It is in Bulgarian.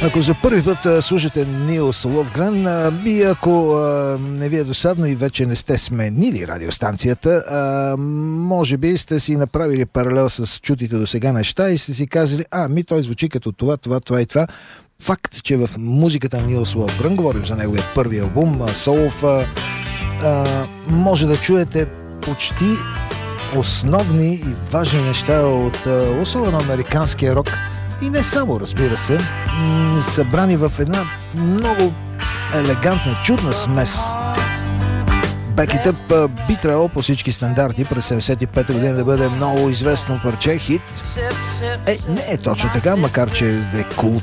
Ако за първи път слушате Нилс Ловгрен и ако не ви е досадно и вече не сте сменили радиостанцията, може би сте си направили паралел с чутите до сега неща и сте си казали, той звучи като това и това. Факт, че в музиката на Нилс Ловгрен, говорим за неговия първи албум, Soul, може да чуете почти основни и важни неща от особено американския рок и не само, разбира се, събрани в една много елегантна, чудна смес. Back It Up би трябвало по всички стандарти през 75-та година да бъде много известно парче, хит. Не е точно така, макар че е култ